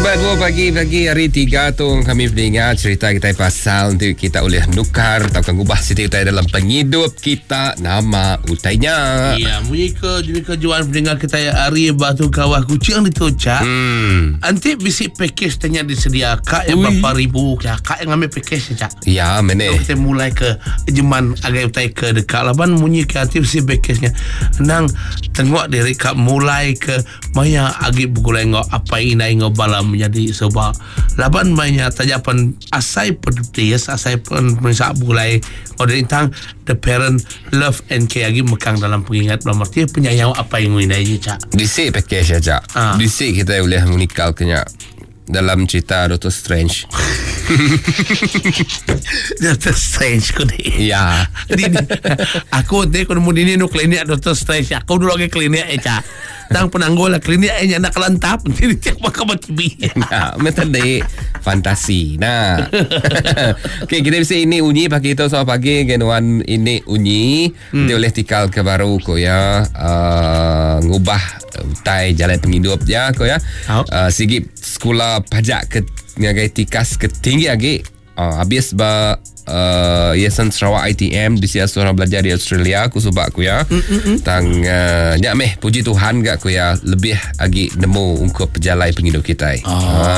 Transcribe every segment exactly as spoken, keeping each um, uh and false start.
Selamat dua pagi-pagi hari tiga tu kami mendengar cerita kita pasal untuk kita boleh nukar atau ngubah siti kita dalam penghidup kita nama utainya. Iya, mereka juga jual pendengar kita hari batu kawah kucing itu cak. Hmm. Nanti bisik package tanya disedia kak yang berapa ribu cak. Kak yang ambil package cak. Ya, mana? Kita mulai ke jeman agak utai ke dekat laban munyi ke nanti bisik package-nya. Nang tengok dari kak mulai ke maya agak bukulai ngok apa ini ngok bala menjadi sebab laban banyak tajapan asai pedutis asai pun mensak bulai order intang the parent love and care lagi mekang dalam pengingat dalam arti penyayang apa yang ini cak disik package aja ah. Disik kita boleh menikal kenya dalam cerita Doctor Strange. Doctor Strange ko ni. Ya. Aku ni kalau mau ini nu klinik Doctor Strange. Aku dulu lagi klinik aja. Tang penanggol lah klinik aja nak kelantap. Jadi tiap makan bakibi. Nah, macam ni fantasi. Nah. Okay, kita bisa ini unyi pagi itu soal pagi genuan ini unyi. Hmm. Dia boleh tikal ke baru ko ya. Uh, ngubah utai jalan penghidup ya ko ya. Oh. Uh, sigi sekolah pajak ke ngagai tikas ketinggi lagi. Uh, habis ba uh, Yayasan Sarawak I T M di sia seorang belajar di Australia aku sebab aku ya. Mm-mm. Tang uh, nyak meh puji Tuhan gak aku ya lebih lagi nemu ungkup pejalai penghidup kita. Oh.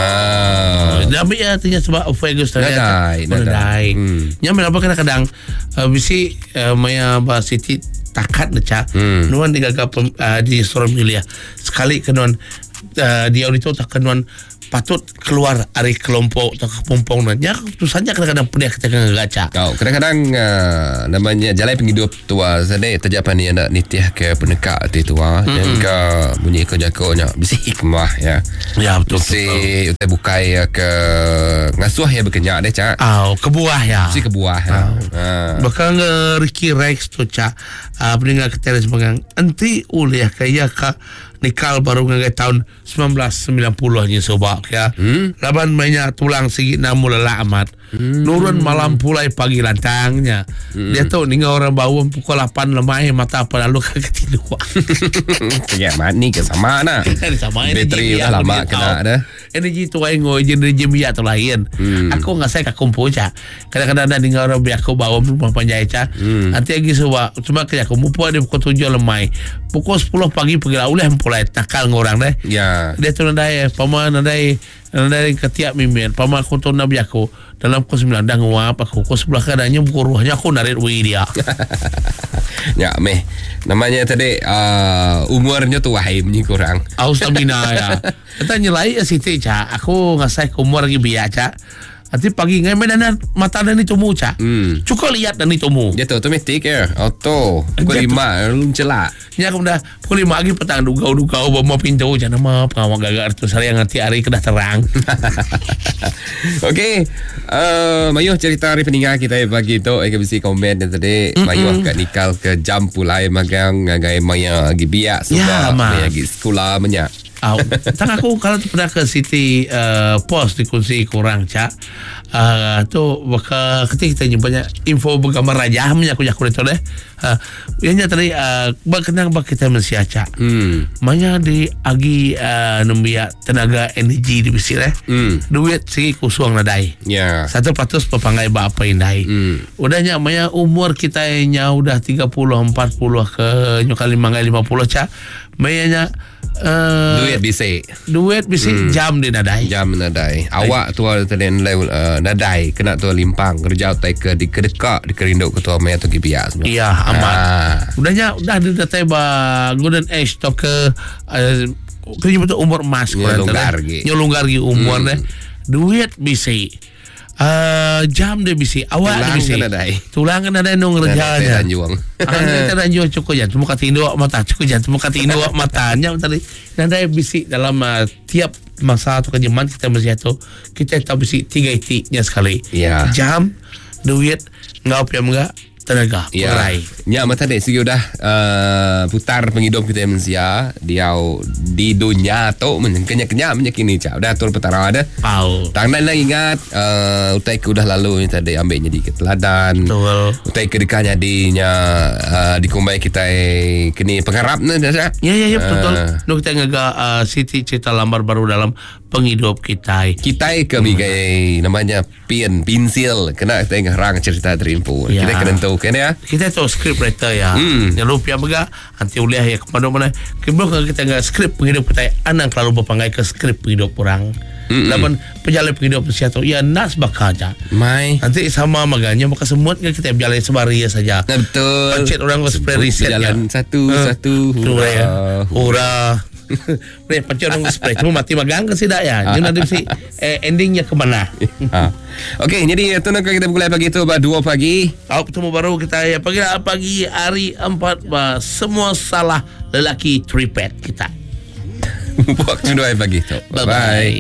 Ah. Tapi ya tanya sebab Vegas tadi. Nadai, nadai. Hmm. Nya kenapa kadang-kadang uh, bisi uh, maya ba Siti takat deca. Hmm. Nuan digagap uh, di seorang milia. Sekali kenon uh, dia itu tak kenon patut keluar dari kelompok atau kepompong ya tulisannya kadang-kadang pernah kita ngaca. Kau kadang-kadang uh, namanya jalan penghidup tua sedai tajapan ni nak nitiah ke penekak ti tua mm-hmm. dan ke bunyi ko jakonya bisa hikmah ya. Ya betul. Si utai bukai ke ngasuh ya berkenyak deh cak. Oh, kebuah ya. Si kebuah ya. Oh. Ha. Bahkan uh, Ricky Rex tu cak uh, pendengar kita sebagai anti uliah kaya ka nikal baru ngagai tahun sembilan belas sembilan puluh ni sobak ya. Hmm? Laban banyak tulang segi namu lelah amat. Hmm. Nurun malam pulai pagi lantangnya. Hmm. Dia tahu ni orang bawa pukul lapan lemah mata apa lalu kagak tidur. Ya mani ke sama na. Sama bateri dah lama kena dah. Energi tu ai ngoi energi biak tu lain. Hmm. Aku nggak saya kakumpo ca. Kadang-kadang ada dengar orang biak aku bawa rumah panjai ca. Hmm. Nanti lagi sebab cuma kerja aku mupo dia pukul tujuh lemai. Pukul sepuluh pagi pergi lah uleh mulai nakal ngorang deh. Ya. Dia tu nadai paman nadai nadai ketiak mimin paman aku tu nabi aku dalam pukul sembilan dah nguap aku pukul sebelah kadangnya pukul ruhnya aku narik wi dia. Ya meh namanya tadi uh, umurnya tu wahai ni kurang. Au stamina ya. Kita nyelai ya Siti ca. Aku ngasai umur lagi biak ca. Nanti pagi ngai medan mata dan itu mu ca. Hmm. Cukup lihat dan itu mu. Dia tu otomatik ya. Auto. Pukul lima lu celak. Ya aku dah pukul lima lagi petang dugau-dugau bawa pintu jangan nama pengawal gagal tu saya ngerti hari kedah terang. Okey. Uh, Mayuh cerita hari peninggal kita pagi tu eh bisi komen tadi Mayuh kat nikal ke jam pulai magang ngagai maya gi biak sebab maya gi sekolah menyak. Oh, tak aku kalau tu pernah ke Siti uh, post di kunci kurang cak uh, tu baka ketika kita banyak info bergambar raja hamnya aku jakun itu deh uh, yang tadi uh, berkenang bak kita Malaysia cak hmm. Manya di agi uh, nembia tenaga energi di bisi deh hmm. Duit segi kusuang nadai yeah. Satu peratus pepangai bapa indai hmm. Udahnya maya umur kita nya udah tiga puluh empat puluh ke nyokal lima lima puluh cak mayanya Uh, duit bisi duit bisi hmm. jam dia nadai jam nadai awak tu ada tadi uh, nadai kena tu limpang kerja utai ke di kedekak di kerinduk ketua maya tu gibiak iya amat ah. Udahnya udah ada datai ba golden age to ke uh, kerja betul umur emas nyolonggar gi nyolonggar gi umur hmm. deh duit bisi Uh, jam dia bisi awak dia bisi tulang kan ada nong rejanya kita dan jual cukup jangan cuma kata induk mata cukup jangan cuma kata induk matanya tadi dan ada bisi dalam uh, tiap masa atau kejaman kita mesti itu kita tahu bisi tiga itiknya sekali yeah. Jam duit ngau piam enggak tenaga pengerai. Ya, mata dek segi udah uh, putar penghidup kita manusia dia di dunia tu kenya-kenya menyekini cak. Udah atur putara ada. Pau. Tangan nak ingat uh, utai ke udah lalu ni tadi ambilnya di keteladan. Betul. Utai ke dekahnya dinya uh, dikumbai kita kini pengharap ni dah. Ya ya ya betul. Uh, Nuk kita ngaga uh, Siti cerita lambar baru dalam penghidup kita. Kita ke bigai hmm. namanya pin pensil kena kita ngarang cerita terinfo. Ya. Kita kena tahu kan ya. Kita tahu skrip writer ya. Hmm. Yang lupa bega anti uliah ya kemana mana. Kebelakang kita nggak skrip penghidup kita. Anak lalu berpanggai ke skrip penghidup orang. Lapan penjalai penghidup siapa ya nas bakaja. Mai. Nanti sama maganya maka semua kita berjalan sebaria saja. Nah, betul. Pencet orang spray reset jalan ya. satu uh, satu. Hura. Ya. Hura. Nih pencet orang spray cuma mati magang ke tidak ya. Jadi nanti si eh, endingnya kemana? Ha. Okey, jadi tu nak kita mulai pagi tu dua pagi. Aku ketemu baru kita ya pagi pagi hari empat bah, semua salah lelaki tripet kita. Waktu dua pagi tu. Bye bye.